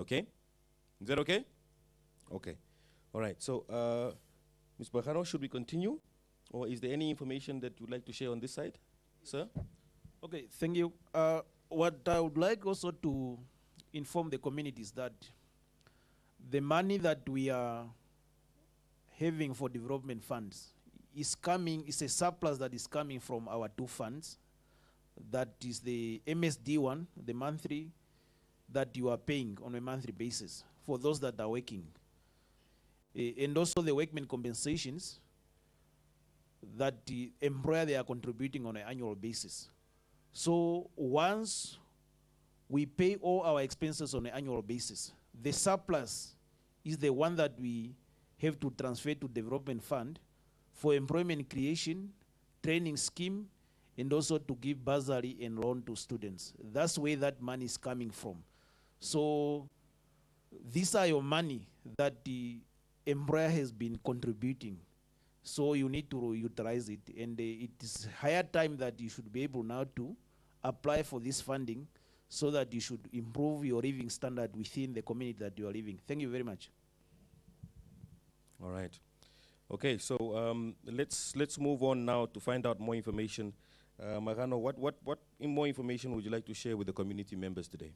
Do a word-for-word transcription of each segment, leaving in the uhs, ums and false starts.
Okay? Is that okay? Okay. All right. So, uh, Miz Bajano, should we continue? Or is there any information that you'd like to share on this side, sir? Okay, thank you. Uh, what I would like also to inform the community is that the money that we are having for development funds is coming, is a surplus that is coming from our two funds. That is the M S D one, the monthly, that you are paying on a monthly basis for those that are working. Uh, and also the workmen compensations that the employer they are contributing on an annual basis. So once we pay all our expenses on an annual basis, the surplus is the one that we have to transfer to development fund for employment creation, training scheme, and also to give bursary and loan to students. That's where that money is coming from. So these are your money that the employer has been contributing. So you need to utilize it. And uh, it is higher time that you should be able now to apply for this funding so that you should improve your living standard within the community that you are living. Thank you very much. All right. Okay, so um, let's let's move on now to find out more information. Uh, Marano, what, what, what in more information would you like to share with the community members today?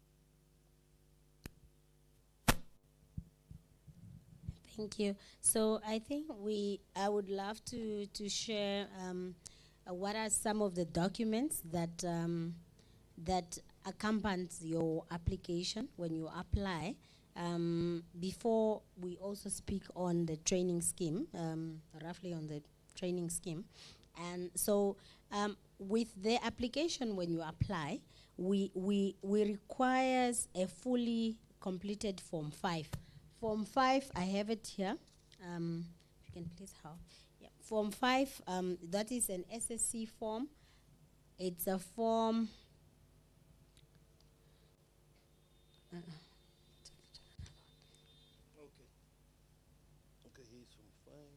Thank you. So I think we, I would love to, to share um, uh, what are some of the documents that, um, that accompanies your application when you apply. Um, before we also speak on the training scheme, um, roughly on the training scheme. And so um, with the application when you apply, we, we, we requires a fully completed Form five. Form five, I have it here. Um, if you can please help. Yeah. Form five, um, that is an S S C form. It's a form. Uh, Okay. Okay, he's from five.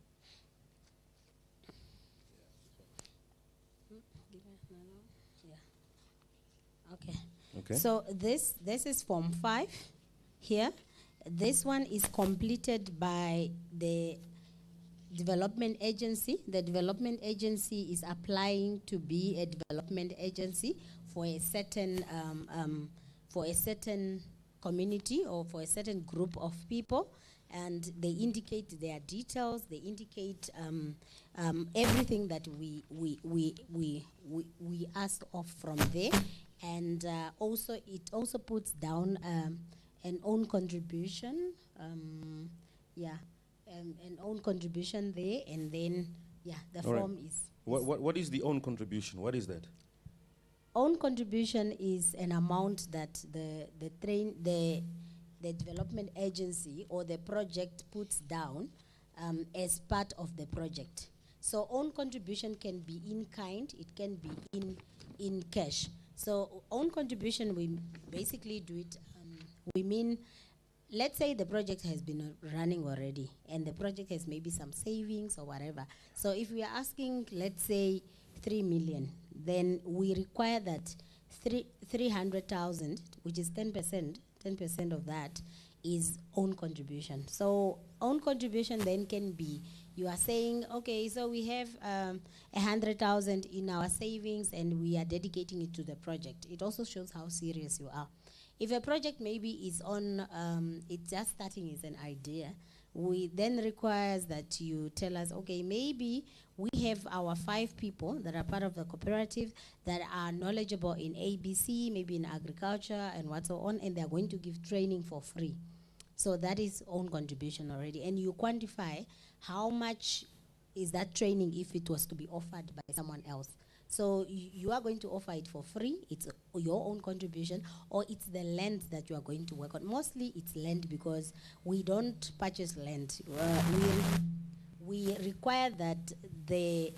Yeah. Okay. Okay. So this this is Form five here. This one is completed by the development agency. The development agency is applying to be a development agency for a certain um, um, for a certain community or for a certain group of people, and they indicate their details. They indicate um, um, everything that we we we we we, we asked of from there, and uh, also it also puts down um, an own contribution. Um, yeah, um, an own contribution there, and then yeah, the All form right. is. What, what, what is the own contribution? What is that? Own contribution is an amount that the the train the the development agency or the project puts down um, as part of the project. So own contribution can be in kind, it can be in in cash. So own contribution, we basically do it. Um, we mean, let's say the project has been uh, running already, and the project has maybe some savings or whatever. So if we are asking, let's say, three million, then we require that three three hundred thousand, which is ten percent, ten percent of that is own contribution. So own contribution then can be, you are saying, okay, so we have um, a hundred thousand in our savings and we are dedicating it to the project. It also shows how serious you are. If a project maybe is on, um, it's just starting as an idea, we then requires that you tell us, okay, maybe we have our five people that are part of the cooperative that are knowledgeable in A B C, maybe in agriculture and what so on, and they're going to give training for free. So that is own contribution already. And you quantify how much is that training if it was to be offered by someone else. So you, you are going to offer it for free, it's your own contribution, or it's the land that you are going to work on. Mostly it's land because we don't purchase land. Uh, we, re we require that the,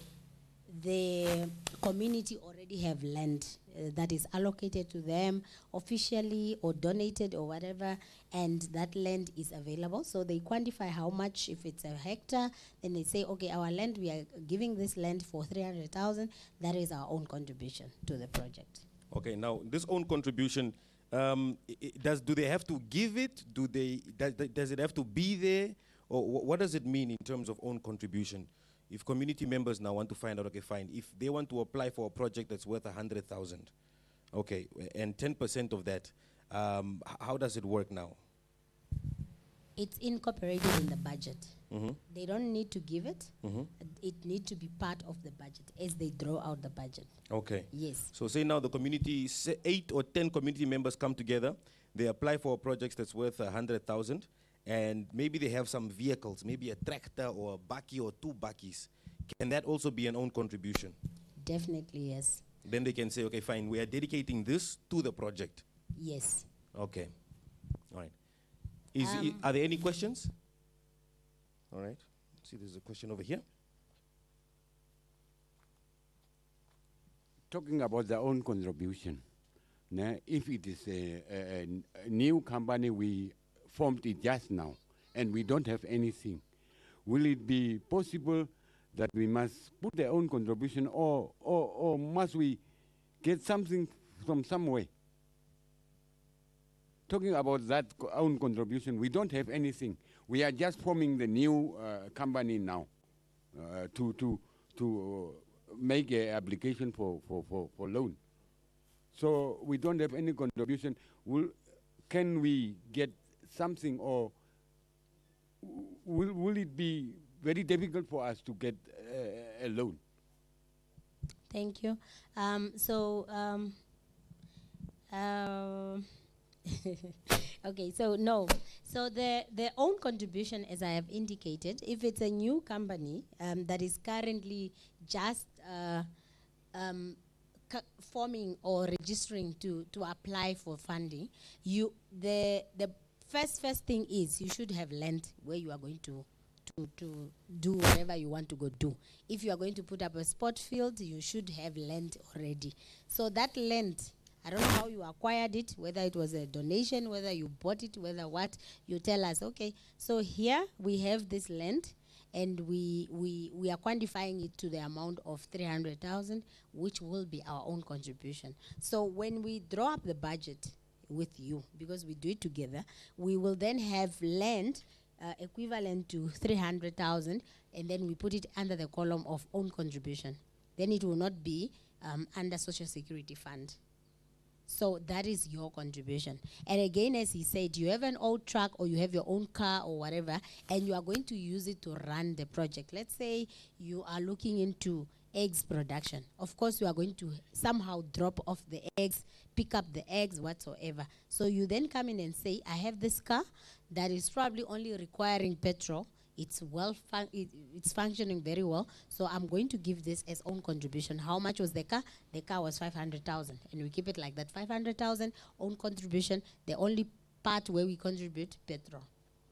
the community already have land uh, that is allocated to them officially or donated or whatever, and that land is available. So they quantify how much. If it's a hectare, then they say, okay, our land, we are giving this land for three hundred thousand. That is our own contribution to the project. Okay, now this own contribution, Um, i- i- does do they have to give it? Do they does, does it have to be there, or wh- what does it mean in terms of own contribution? If community members now want to find out, okay, fine. If they want to apply for a project that's worth a hundred thousand, okay, w- and ten percent of that, um, h- how does it work now? It's incorporated in the budget. Mm-hmm. They don't need to give it. Mm-hmm. It need to be part of the budget as they draw out the budget. Okay. Yes. So say now the community, say eight or ten community members come together, they apply for a project that's worth a hundred thousand, and maybe they have some vehicles, maybe a tractor or a bakkie or two bakkies. Can that also be an own contribution? Definitely, yes. Then they can say, okay, fine, we are dedicating this to the project. Yes. Okay. All right. Is, i- Um, are there any questions? All right. See, there's a question over here. Talking about their own contribution, ne, if it is a, a, a- a new company, we formed it just now, and we don't have anything, will it be possible that we must put their own contribution, or, or, or must we get something from somewhere? Talking about that co- own contribution, we don't have anything. We are just forming the new uh, company now uh, to, to, to uh, make an application for, for, for, for loan. So we don't have any contribution. Will, can we get something, or w- will, will it be very difficult for us to get uh, a loan? Thank you. Um, so, um, um, okay, so no. So the, the own contribution, as I have indicated, if it's a new company um, that is currently just uh, um, c- forming or registering to, to apply for funding, you the the first first thing is you should have land where you are going to to, to do whatever you want to go do. If you are going to put up a sport field, you should have land already. So that land, I don't know how you acquired it, whether it was a donation, whether you bought it, whether what, you tell us, okay, so here we have this land, and we, we, we are quantifying it to the amount of three hundred thousand, which will be our own contribution. So when we draw up the budget with you, because we do it together, we will then have land uh, equivalent to three hundred thousand, and then we put it under the column of own contribution. Then it will not be um, under Social Security Fund. So that is your contribution. And again, as he said, you have an old truck or you have your own car or whatever, and you are going to use it to run the project. Let's say you are looking into eggs production. Of course, you are going to somehow drop off the eggs, pick up the eggs, whatsoever. So you then come in and say, I have this car that is probably only requiring petrol. It's well, fun it, it's functioning very well. So I'm going to give this as own contribution. How much was the car? The car was five hundred thousand, and we keep it like that. five hundred thousand own contribution. The only part where we contribute petrol.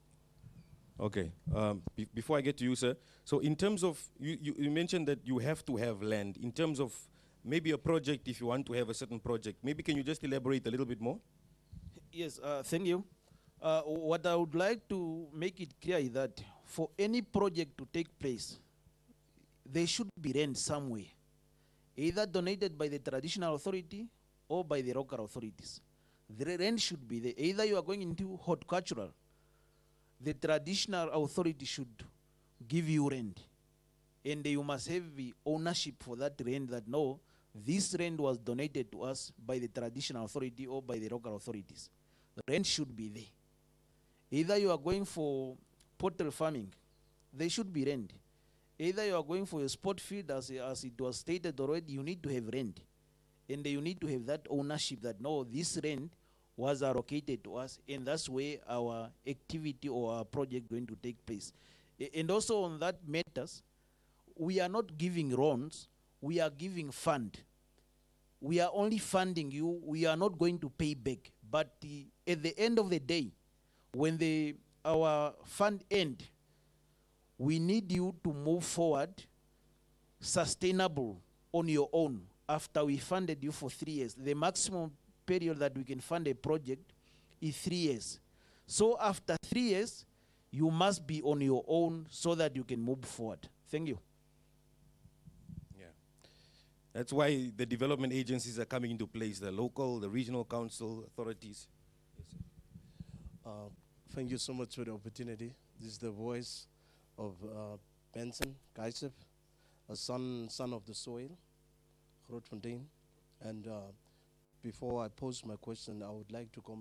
Okay. Um, be- before I get to you, sir, so in terms of, you, you, you mentioned that you have to have land. In terms of maybe a project, if you want to have a certain project, maybe can you just elaborate a little bit more? Yes, uh, thank you. Uh, what I would like to make it clear is that for any project to take place, there should be rent somewhere, either donated by the traditional authority or by the local authorities. The rent should be there. Either you are going into horticultural, the traditional authority should give you rent, and you must have the ownership for that rent, that no, this rent was donated to us by the traditional authority or by the local authorities. The rent should be there. Either you are going for poultry farming, there should be rent. Either you are going for a sport field, as, as it was stated already, you need to have rent. And you need to have that ownership that, no, this rent was allocated to us, and that's where our activity or our project going to take place. A- And also on that matters, we are not giving loans, we are giving fund. We are only funding you, we are not going to pay back. But the, at the end of the day, when the, our fund end, we need you to move forward sustainable on your own after we funded you for three years. The maximum period that we can fund a project is three years. So after three years, you must be on your own so that you can move forward. Thank you. Yeah. That's why the development agencies are coming into place, the local, the regional council, authorities. Uh, thank you so much for the opportunity. This is the voice of uh, Benson Kaisep, a son, son of the soil, Grootfontein. And uh, before I pose my question, I would like to comment